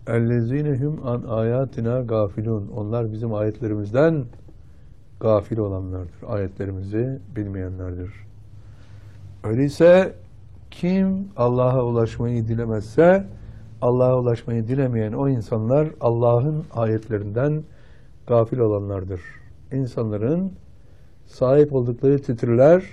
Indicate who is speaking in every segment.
Speaker 1: اَلَّذ۪ينَ an ayatina gafilun. Onlar bizim ayetlerimizden gafil olanlardır. Ayetlerimizi bilmeyenlerdir. Öyleyse kim Allah'a ulaşmayı dilemezse, Allah'a ulaşmayı dilemeyen o insanlar Allah'ın ayetlerinden gafil olanlardır. İnsanların sahip oldukları titirler,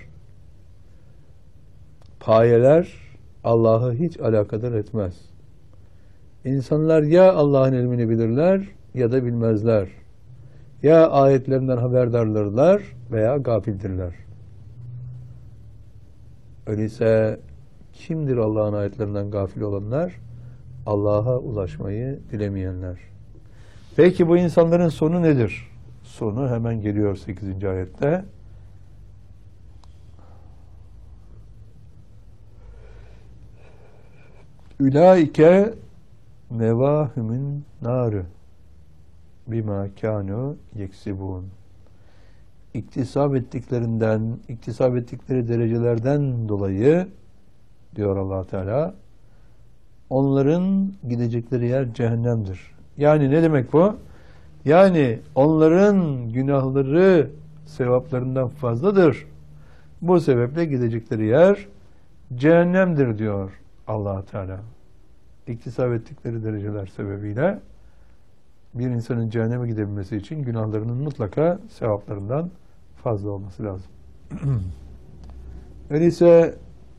Speaker 1: payeler Allah'ı hiç alakadar etmez. İnsanlar ya Allah'ın ilmini bilirler ya da bilmezler. Ya ayetlerinden haberdardırlar veya gafildirler. Öyleyse kimdir Allah'ın ayetlerinden gafil olanlar? Allah'a ulaşmayı dilemeyenler. Peki bu insanların sonu nedir? Sonu hemen geliyor 8. ayette. Ülaike mevahümün narı bima kânû yeksibûn. İktisap ettikleri derecelerden dolayı diyor Allah Teala, onların gidecekleri yer cehennemdir. Yani ne demek bu? Yani onların günahları sevaplarından fazladır. Bu sebeple gidecekleri yer cehennemdir diyor Allah Teala. İktisap ettikleri dereceler sebebiyle bir insanın cehenneme gidebilmesi için günahlarının mutlaka sevaplarından fazla olması lazım. Öyleyse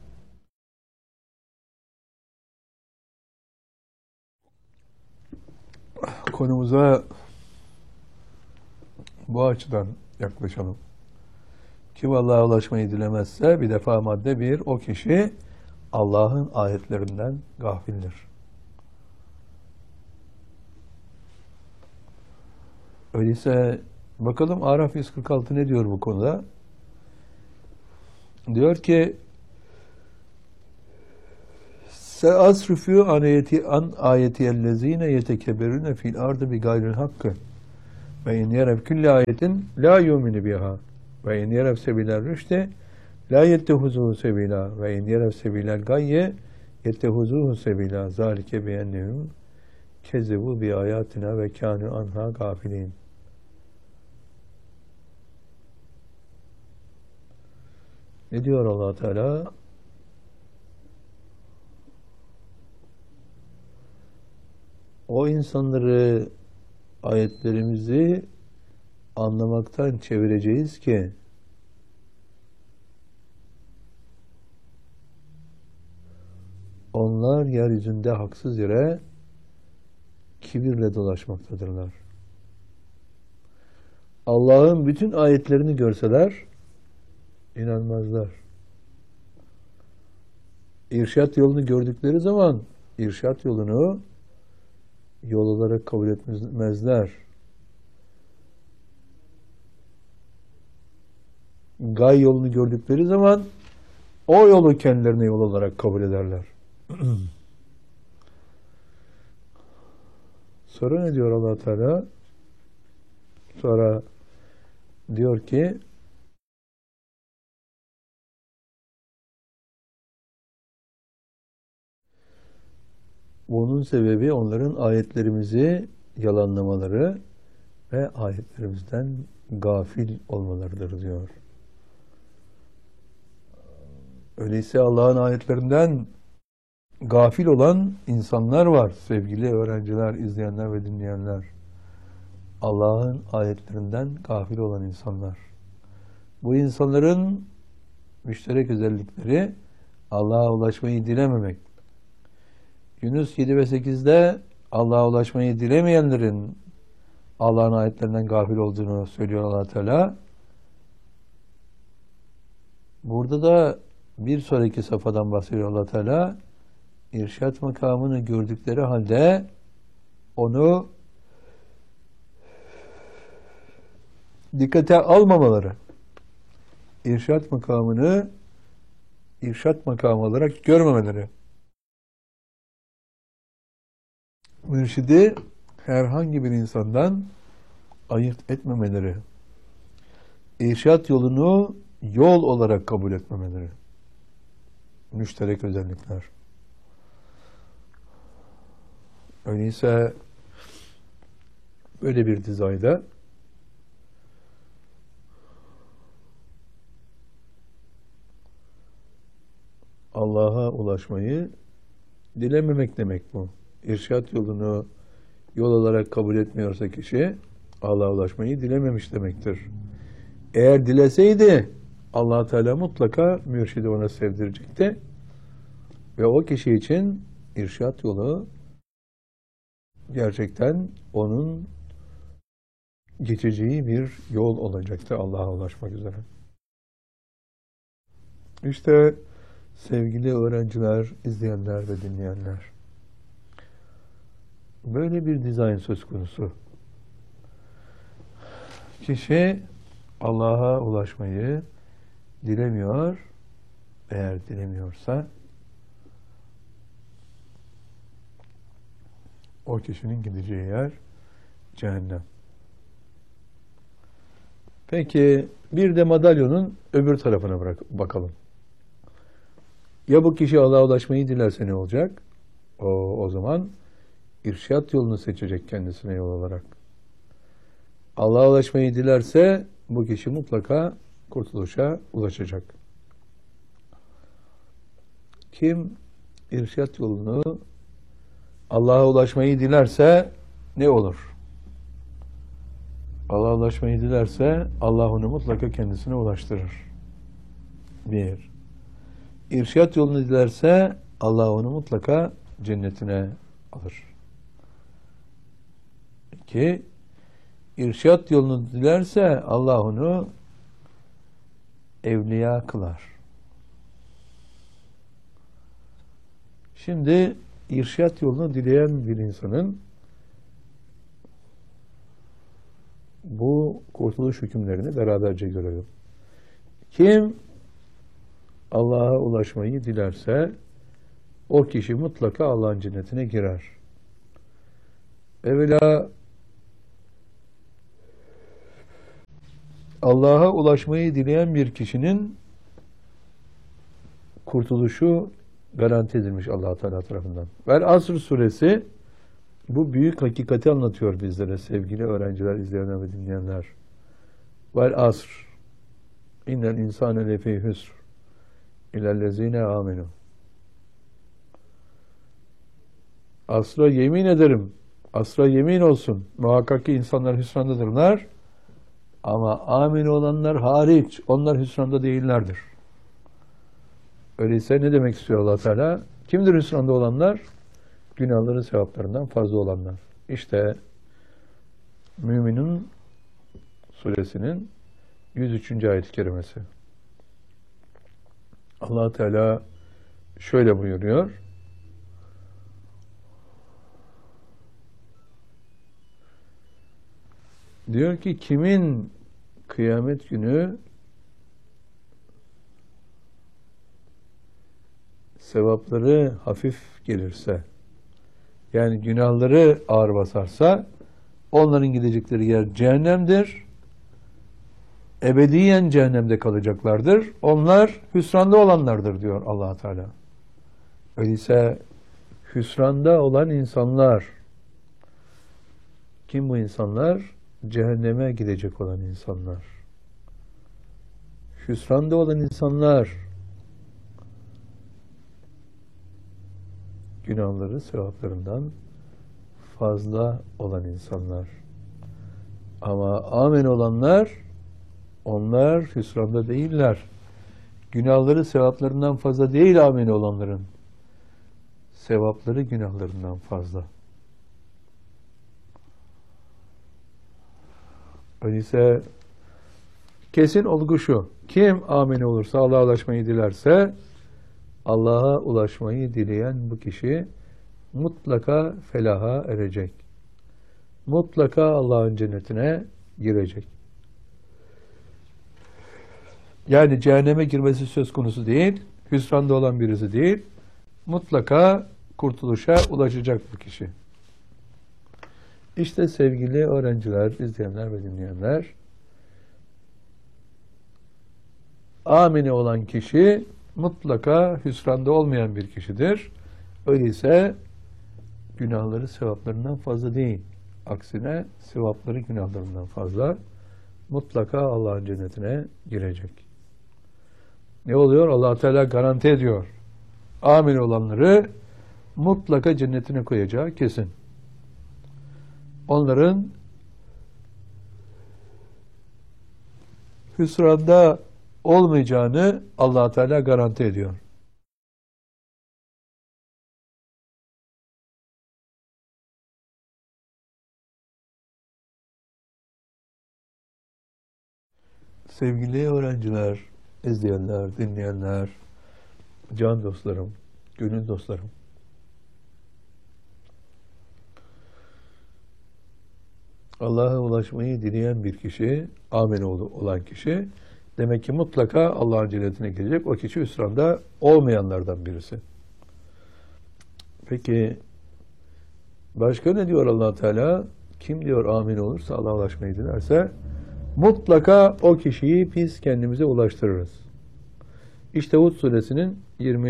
Speaker 1: konumuza bu açıdan yaklaşalım. Kim Allah'a ulaşmayı dilemezse bir defa madde 1, o kişi Allah'ın ayetlerinden gafildir. Öyleyse bakalım Araf 146 ne diyor bu konuda? Diyor ki Seasrifü an ayetiyellezine yetekebberune fil ardı bi gayril hakkı ve in yerev külli ayetin la yuminu biha ve in yerev sebiler rüşte la yettehuzuhu sebila ve in yerev sebilel gayye yettehuzuhu sebila zalike beyennehum kezzebu bi ayatina ve kânü anha gafilin. Ne diyor Allah Teala? O insanları ayetlerimizi anlamaktan çevireceğiz ki onlar yeryüzünde haksız yere kibirle dolaşmaktadırlar. Allah'ın bütün ayetlerini görseler inanmazlar. İrşat yolunu gördükleri zaman irşat yolunu yol olarak kabul etmezler. Gay yolunu gördükleri zaman o yolu kendilerine yol olarak kabul ederler. Sonra ne diyor Allah Teala? Sonra diyor ki bunun sebebi onların ayetlerimizi yalanlamaları ve ayetlerimizden gafil olmalarıdır diyor. Öyleyse Allah'ın ayetlerinden gafil olan insanlar var. Sevgili öğrenciler, izleyenler ve dinleyenler. Allah'ın ayetlerinden gafil olan insanlar. Bu insanların müşterek özellikleri Allah'a ulaşmayı dilememek. Yunus 7 ve 8'de Allah'a ulaşmayı dilemeyenlerin Allah'ın ayetlerinden gafil olduğunu söylüyor Allah Teala. Burada da bir sonraki safhadan bahsediyor Allah Teala. İrşat makamını gördükleri halde onu dikkate almamaları, irşat makamını irşat makamı olarak görmemeleri, mürşidi herhangi bir insandan ayırt etmemeleri, irşat yolunu yol olarak kabul etmemeleri, müşterek özellikler. Öyleyse böyle bir dizaynda Allah'a ulaşmayı dilememek demek bu. İrşad yolunu yol olarak kabul etmiyorsa kişi Allah'a ulaşmayı dilememiş demektir. Eğer dileseydi Allah Teala mutlaka mürşidi ona sevdirecekti ve o kişi için irşad yolu gerçekten onun geçeceği bir yol olacaktı Allah'a ulaşmak üzere. İşte sevgili öğrenciler, izleyenler ve dinleyenler, böyle bir dizayn söz konusu. Kişi Allah'a ulaşmayı dilemiyor. Eğer dilemiyorsa o kişinin gideceği yer cehennem. Peki bir de madalyonun öbür tarafına bakalım. Ya bu kişi Allah'a ulaşmayı dilerse ne olacak? O zaman irşad yolunu seçecek kendisine yol olarak. Allah'a ulaşmayı dilerse bu kişi mutlaka kurtuluşa ulaşacak. Kim irşad yolunu Allah'a ulaşmayı dilerse ne olur? Allah'a ulaşmayı dilerse Allah onu mutlaka kendisine ulaştırır. Bir. İrşad yolunu dilerse Allah onu mutlaka cennetine alır. İki. İrşad yolunu dilerse Allah onu evliya kılar. Şimdi irşad yolunu dileyen bir insanın bu kurtuluş hükümlerini beraberce görelim. Kim Allah'a ulaşmayı dilerse o kişi mutlaka Allah'ın cennetine girer. Evvela Allah'a ulaşmayı dileyen bir kişinin kurtuluşu garanti edilmiş Allah Teala tarafından. Vel Asr suresi bu büyük hakikati anlatıyor bizlere sevgili öğrenciler, izleyenler ve dinleyenler. Vel Asr innel insane lefî hüsr illellezîne âmenû. Asra yemin ederim. Asra yemin olsun. Muhakkak ki insanlar hüsrandadırlar. Ama amin olanlar hariç. Onlar hüsranda değillerdir. Öyleyse ne demek istiyor Allah Teala? Kimdir hüsranda olanlar? Günahları sevaplarından fazla olanlar. İşte Müminun suresinin 103. ayet-i kerimesi. Allah Teala şöyle buyuruyor. Diyor ki kimin kıyamet günü sevapları hafif gelirse, yani günahları ağır basarsa, onların gidecekleri yer cehennemdir. Ebediyen cehennemde kalacaklardır. Onlar hüsranda olanlardır diyor Allah Teala. Öyleyse hüsranda olan insanlar, kim bu insanlar? Cehenneme gidecek olan insanlar. Hüsranda olan insanlar, günahları sevaplarından fazla olan insanlar. Ama amin olanlar, onlar hüsranda değiller. Günahları sevaplarından fazla değil amin olanların. Sevapları günahlarından fazla. Öyleyse kesin olgu şu. Kim amin olursa, Allah'a ulaşmayı dilerse, Allah'a ulaşmayı dileyen bu kişi mutlaka felaha erecek. Mutlaka Allah'ın cennetine girecek. Yani cehenneme girmesi söz konusu değil, hüsranda olan birisi değil, mutlaka kurtuluşa ulaşacak bu kişi. İşte sevgili öğrenciler, izleyenler ve dinleyenler, amine olan kişi mutlaka hüsranda olmayan bir kişidir. Öyleyse günahları sevaplarından fazla değil. Aksine sevapları günahlarından fazla. Mutlaka Allah'ın cennetine girecek. Ne oluyor? Allah Teala garanti ediyor. Amin olanları mutlaka cennetine koyacağı kesin. Onların hüsranda olmayacağını Allah Teala garanti ediyor. Sevgili öğrenciler, izleyenler, dinleyenler, can dostlarım, gönül dostlarım. Allah'a ulaşmayı dileyen bir kişi, amin olan kişi, demek ki mutlaka Allah'ın cennetine girecek. O kişi hüsranda olmayanlardan birisi. Peki, başka ne diyor Allah Teala? Kim diyor amin olursa, Allah'a ulaşmayı dilerse, mutlaka o kişiyi biz kendimize ulaştırırız. İşte Hud suresinin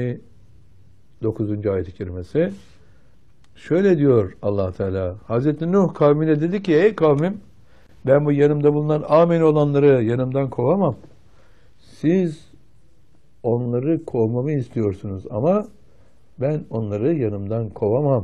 Speaker 1: 29. ayet-i kerimesi. Şöyle diyor Allah Teala. Hazreti Nuh kavmine dedi ki, ey kavmim, ben bu yanımda bulunan amin olanları yanımdan kovamam. Siz onları kovmamı istiyorsunuz ama ben onları yanımdan kovamam.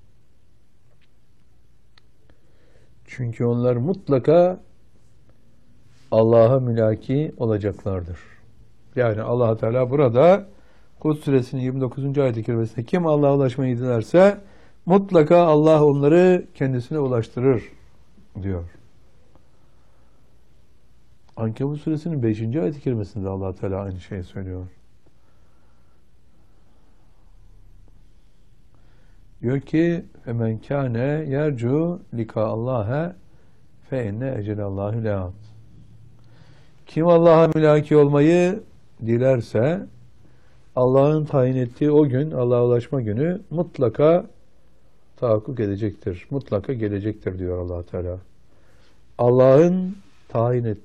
Speaker 1: Çünkü onlar mutlaka Allah'a mülaki olacaklardır. Yani Allah Teala burada Hud suresinin 29. ayet-i kerimesinde kim Allah'a ulaşmayı dilerse mutlaka Allah onları kendisine ulaştırır diyor. Ankebut suresinin 5. ayet-i kerimesinde Allah Teala aynı şeyi söylüyor. Diyor ki فَمَنْ كَانَ يَرْجُوا لِقَاءَ اللّٰهَ فَاِنَّ اَجَلَ اللّٰهِ لَاَتٍ. Kim Allah'a mülaki olmayı dilerse Allah'ın tayin ettiği o gün, Allah'a ulaşma günü mutlaka tahakkuk edecektir. Mutlaka gelecektir diyor Allah Teala. Allah'ın tayin ettiği